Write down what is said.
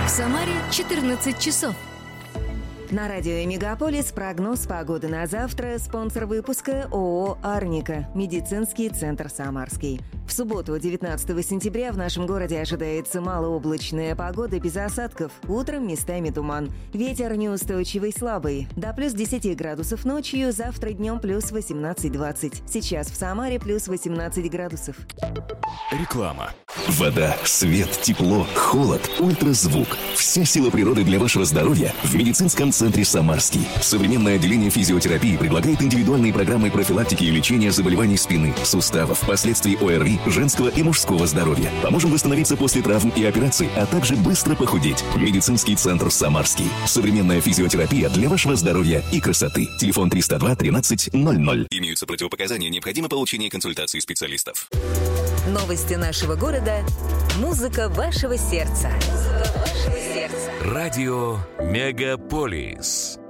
В Самаре 14 часов. На радио «Мегаполис» прогноз погоды на завтра. Спонсор выпуска ООО «Арника». Медицинский центр «Самарский». В субботу, 19 сентября, в нашем городе ожидается малооблачная погода без осадков. Утром местами туман. Ветер неустойчивый, слабый. До плюс 10 градусов ночью, завтра днем плюс 18-20. Сейчас в Самаре плюс 18 градусов. Реклама. Вода, свет, тепло, холод, ультразвук. Вся сила природы для вашего здоровья в медицинском центре «Самарский». Современное отделение физиотерапии предлагает индивидуальные программы профилактики и лечения заболеваний спины, суставов, последствий ОРВИ, женского и мужского здоровья. Поможем восстановиться после травм и операций, а также быстро похудеть. Медицинский центр «Самарский». Современная физиотерапия для вашего здоровья и красоты. Телефон 302 13 00. Имеются противопоказания, необходимо получение консультации специалистов. Новости нашего города. Музыка вашего сердца. Музыка вашего сердца. Радио «Мегаполис».